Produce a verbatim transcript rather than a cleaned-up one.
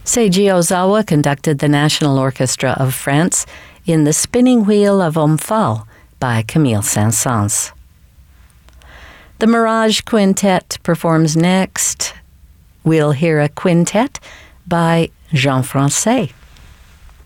Seiji Ozawa conducted the National Orchestra of France in The Spinning Wheel of Omphale by Camille Saint-Saëns. The Mirage Quintet performs next. We'll hear a quintet by Jean Francais.